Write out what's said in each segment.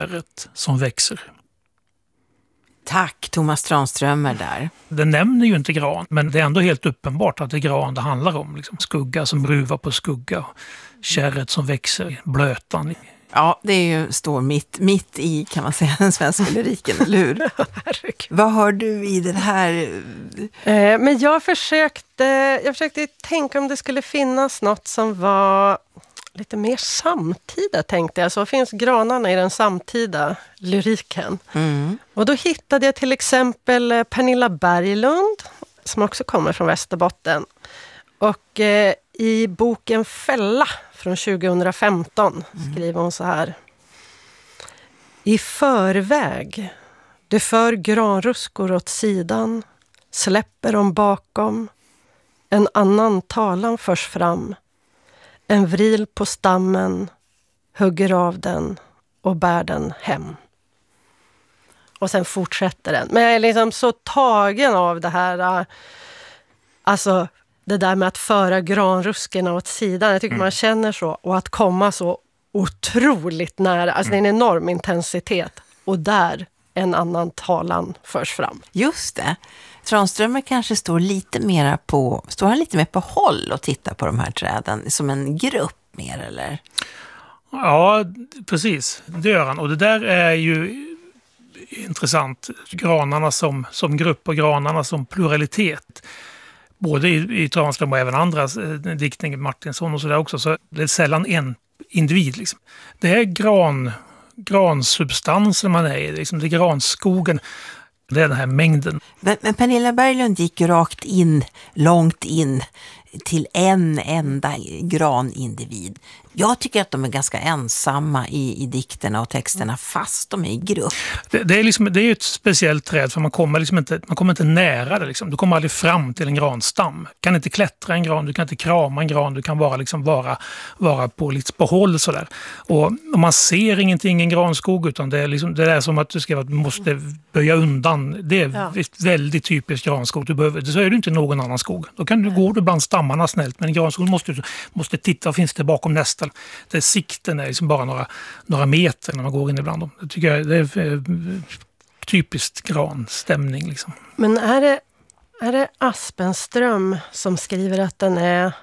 Kärret som växer. Tack, Thomas Tranströmer där. Den nämner ju inte gran, men det är ändå helt uppenbart att det är gran det handlar om. Liksom. Skugga som ruvar på skugga. Kärret som växer, blötan. Ja, det är ju, står mitt i, kan man säga, den svenska lyriken, eller hur? Vad har du i den här? Men jag försökte tänka om det skulle finnas något som var lite mer samtida, tänkte jag. Så finns granarna i den samtida lyriken. Mm. Och då hittade jag till exempel Pernilla Berglund, som också kommer från Västerbotten. Och i boken Fälla från 2015 skriver hon så här. I förväg, du för granruskor åt sidan, släpper dem bakom, en annan talan förs fram, en vril på stammen, hugger av den och bär den hem. Och sen fortsätter den. Men jag är liksom så tagen av det här, alltså det där med att föra granruskorna åt sidan. Jag tycker man känner så. Och att komma så otroligt nära. Alltså det är en enorm intensitet. Och där en annan talan förs fram. Just det. Tranströmer kanske står han lite mer på håll och tittar på de här träden som en grupp mer, eller? Ja, precis. Det gör han. Och det där är ju intressant. Granarna som grupp och granarna som pluralitet. Både i Tranströmer och även andra diktningar, Martinsson och sådär också, så det är sällan en individ. Liksom. Det är gransubstansen man är i, liksom. Det är granskogen, det är den här mängden. Men Pernilla Berglund gick rakt in, långt in till en enda granindivid. Jag tycker att de är ganska ensamma i dikterna och texterna fast de är i grupp. Det är ju ett speciellt träd, för man kommer inte nära det. Liksom. Du kommer aldrig fram till en granstam. Du kan inte klättra en gran, du kan inte krama en gran, du kan bara vara på håll sådär. Och man ser ingenting i en granskog, utan det är som att du måste böja undan. Det är väldigt typiskt granskog. Så är du inte i någon annan skog. Då går du bland stammarna snällt, men i granskog måste titta, vad finns det bakom nästa? Sikten är liksom bara några meter när man går in ibland dem. Det tycker jag det är typiskt granstämning. Liksom. Men är det Aspenström som skriver att den är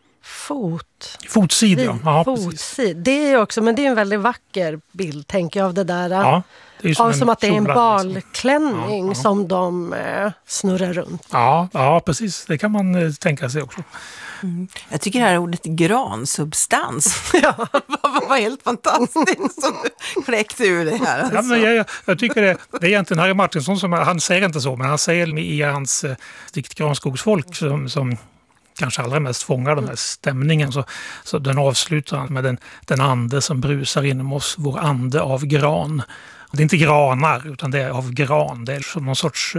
fotsid? Ja, fotsid. Det är också, men det är en väldigt vacker bild, tänker jag, av det där. Ja, det är som att det är en balklänning liksom. som de snurrar runt. Ja, precis. Det kan man tänka sig också. Mm. Jag tycker det här ordet gransubstans var helt fantastiskt som du kläckte ur det här. Alltså. Ja, men jag tycker det är egentligen Harry Martinsson som, han säger inte så, men han säger i hans dikt Granskogsfolk som kanske allra mest fångar den här stämningen, så den avslutar han med den ande som brusar inom oss, vår ande av gran. Det är inte granar, utan det är av gran. Det är som någon sorts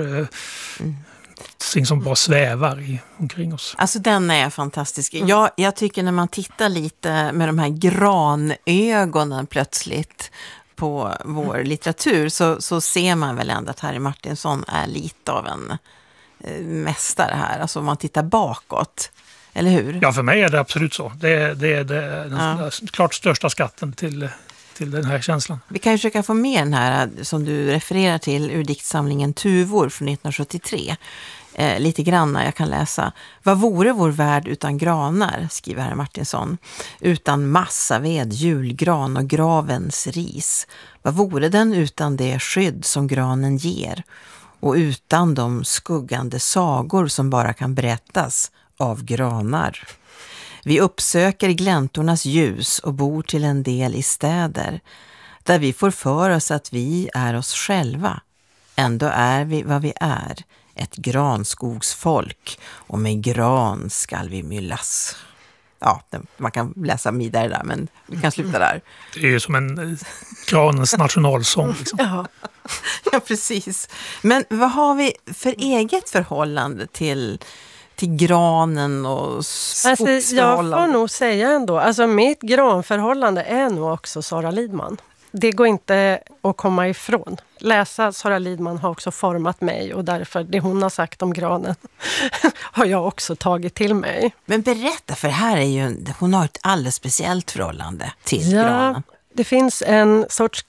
ting som bara svävar omkring oss. Alltså den är fantastisk. Jag tycker när man tittar lite med de här granögonen plötsligt på vår litteratur så ser man väl ändå att Harry Martinsson är lite av en mästare här. Alltså om man tittar bakåt. Eller hur? Ja, för mig är det absolut så. Det är den klart största skatten till den här känslan. Vi kan ju försöka få med den här som du refererar till ur diktsamlingen Tuvor från 1973. Lite grann jag kan läsa. Vad vore vår värld utan granar, skriver Harry Martinsson. Utan massaved, julgran och gravens ris. Vad vore den utan det skydd som granen ger? Och utan de skuggande sagor som bara kan berättas av granar. Vi uppsöker gläntornas ljus och bor till en del i städer, där vi får för oss att vi är oss själva. Ändå är vi vad vi är, ett granskogsfolk, och med gran skall vi myllas. Ja, man kan läsa vidare där, men vi kan sluta där. Det är ju som en granens nationalsång. Liksom. Ja, precis. Men vad har vi för eget förhållande till granen och skogsförhållande? Alltså, jag får nog säga ändå, alltså mitt granförhållande är nog också Sara Lidman. Det går inte att komma ifrån. Läsa Sara Lidman har också format mig, och därför det hon har sagt om granen har jag också tagit till mig. Men berätta, för här är hon har ett alldeles speciellt förhållande till granen. Det finns en sorts klipp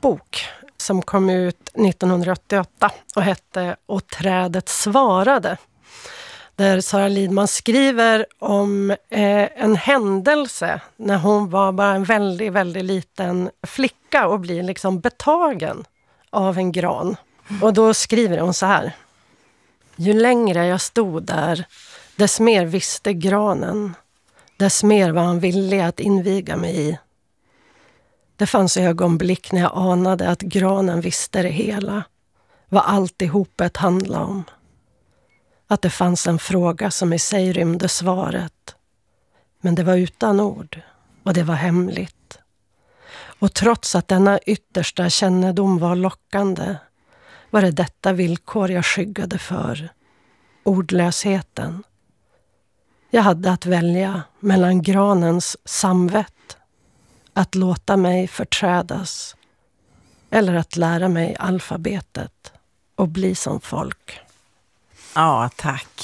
bok som kom ut 1988 och hette Och trädet svarade. Där Sara Lidman skriver om en händelse när hon var bara en väldigt, väldigt liten flicka och blir liksom betagen av en gran. Och då skriver hon så här. Ju längre jag stod där, dess mer visste granen. Dess mer var han villig att inviga mig i. Det fanns ögonblick när jag anade att granen visste det hela. Vad alltihopet handlade om. Att det fanns en fråga som i sig rymde svaret. Men det var utan ord och det var hemligt. Och trots att denna yttersta kännedom var lockande var det detta villkor jag skyggade för. Ordlösheten. Jag hade att välja mellan granens samvett, att låta mig förträdas eller att lära mig alfabetet och bli som folk. Ja, tack.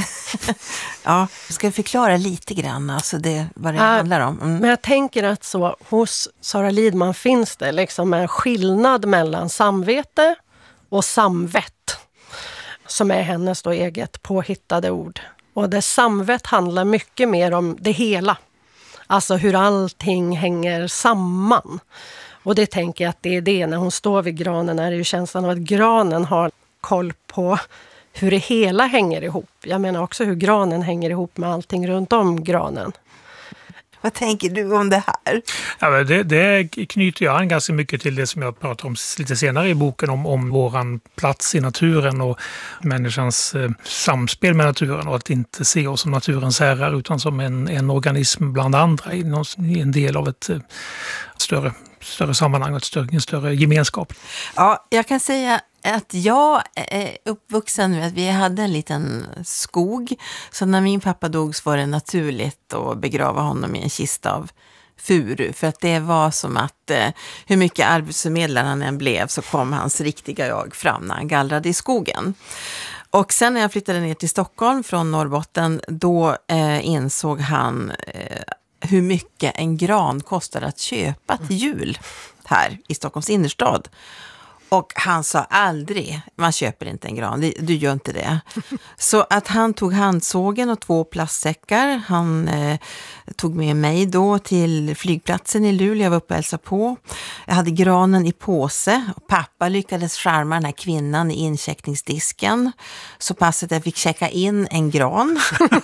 Ja, ska jag förklara lite grann alltså vad det handlar om? Mm. Men jag tänker att så hos Sara Lidman finns det liksom en skillnad mellan samvete och samvett som är hennes då eget påhittade ord. Och det samvett handlar mycket mer om det hela. Alltså hur allting hänger samman. Och det tänker jag att det är det. När hon står vid granen är det ju känslan av att granen har koll på hur det hela hänger ihop. Jag menar också hur granen hänger ihop med allting runt om granen. Vad tänker du om det här? Ja, det knyter jag an ganska mycket till det som jag pratar om lite senare i boken om våran plats i naturen och människans samspel med naturen och att inte se oss som naturens herrar utan som en organism bland andra i en del av ett större sammanhang och en större gemenskap. Ja, jag kan säga att jag är uppvuxen med att vi hade en liten skog. Så när min pappa dog så var det naturligt att begrava honom i en kista av furu. För att det var som att hur mycket arbetsförmedlaren han än blev så kom hans riktiga jag fram när han gallrade i skogen. Och sen när jag flyttade ner till Stockholm från Norrbotten då insåg han hur mycket en gran kostar att köpa till jul här i Stockholms innerstad. Och han sa aldrig, man köper inte en gran, du gör inte det. Så att han tog handsågen och 2 plastsäckar. Han tog med mig då till flygplatsen i Luleå, jag var uppe och hälsade på. Jag hade granen i påse. Pappa lyckades charma den här kvinnan i incheckningsdisken. Så pass att jag fick checka in en gran.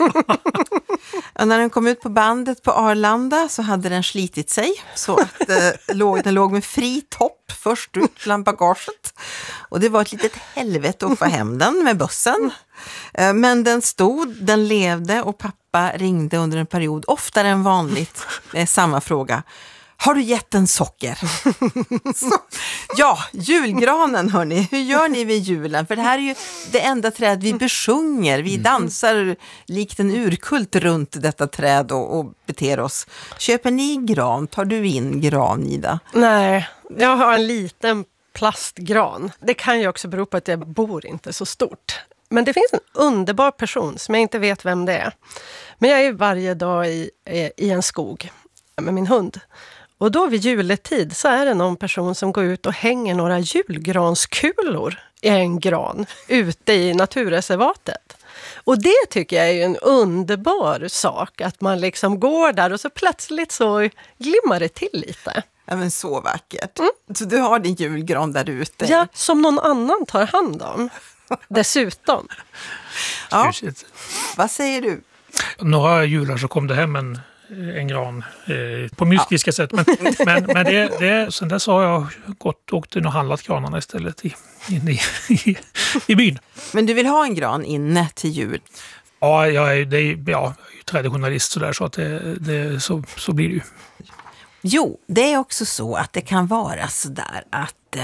Och när den kom ut på bandet på Arlanda så hade den slitit sig. Så att den låg med fri topp först ut bland bagaget. Och det var ett litet helvete att få hem den med bussen. Men den levde och pappa ringde under en period oftare än vanligt med samma fråga. Har du gett en socker? Så, ja, julgranen hörni. Hur gör ni vid julen? För det här är ju det enda träd vi besjunger. Vi dansar likt en urkult runt detta träd och beter oss. Köper ni gran? Tar du in gran, Ida? Nej, jag har en liten plastgran. Det kan ju också bero på att jag bor inte så stort. Men det finns en underbar person som jag inte vet vem det är. Men jag är varje dag i en skog med min hund. Och då vid juletid så är det någon person som går ut och hänger några julgranskulor i en gran ute i naturreservatet. Och det tycker jag är en underbar sak, att man liksom går där och så plötsligt så glimmar det till lite. Ja, men så vackert. Så du har din julgran där ute? Ja, som någon annan tar hand om. Dessutom. Ja. Vad säger du? Några jular så kom det hem en gran på mystiska sätt. Men sen dess har jag åkt in och handlat granarna istället i byn. Men du vill ha en gran inne till jul? Ja, jag är ju traditionalist så att så blir det ju. Jo, det är också så att det kan vara så där att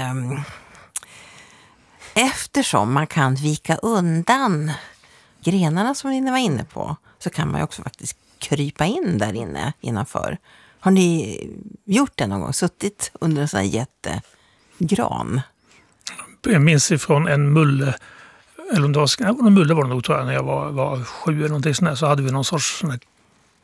eftersom man kan vika undan grenarna som ni var inne på så kan man ju också faktiskt krypa in där inne innanför. Har ni gjort det någon gång? Suttit under en sån här jättegran? Jag minns ifrån en mulle, eller en mulle var det nog tror jag, när jag var 7 eller någonting sånt där, så hade vi någon sorts sån här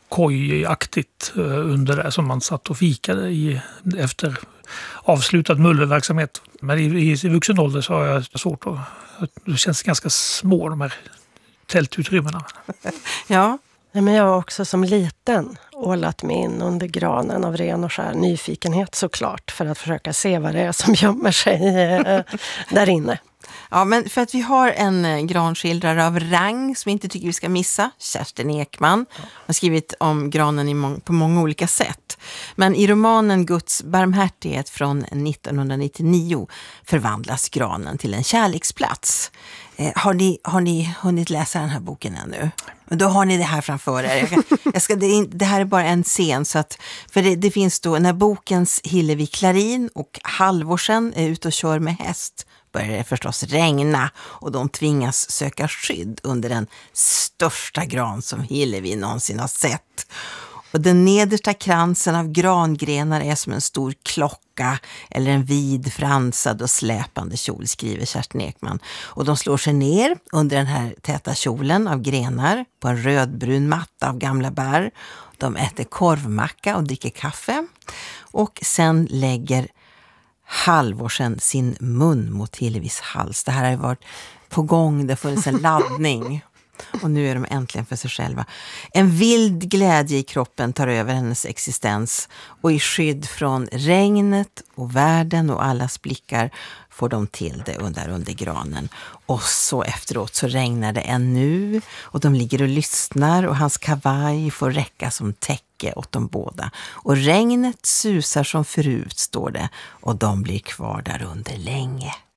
kojaktigt under det som man satt och fikade i efter avslutad mullerverksamhet. Men i vuxen ålder så har jag svårt att... Det känns ganska små de här tältutrymmena. Ja. Nej, men jag har också som liten ålat mig in under granen av ren och skär nyfikenhet såklart. För att försöka se vad det är som gömmer sig där inne. Ja, men för att vi har en granskildrare av rang som vi inte tycker vi ska missa, Kerstin Ekman. Hon har skrivit om granen på många olika sätt. Men i romanen Guds barmhärtighet från 1999 förvandlas granen till en kärleksplats. Har ni hunnit läsa den här boken ännu? Då har ni det här framför er. Det här är bara en scen. Så att, för det finns då när bokens Hillevi Klarin och Halvorsen är ute och kör med häst, börjar det förstås regna och de tvingas söka skydd under den största gran som Hillevi någonsin har sett. Och den nedersta kransen av grangrenar är som en stor klocka eller en vid fransad och släpande kjol, skriver Kerstin Ekman. Och de slår sig ner under den här täta kjolen av grenar på en rödbrun matta av gamla bär. De äter korvmacka och dricker kaffe. Och sen lägger Halvorsen sin mun mot Hillevis hals. Det här har ju varit på gång, det har funnits en laddning. Och nu är de äntligen för sig själva. En vild glädje i kroppen tar över hennes existens. Och i skydd från regnet och världen och allas blickar får de till det under granen. Och så efteråt så regnar det ännu. Och de ligger och lyssnar och hans kavaj får räcka som täcke åt de båda. Och regnet susar som förut, står det. Och de blir kvar där under länge.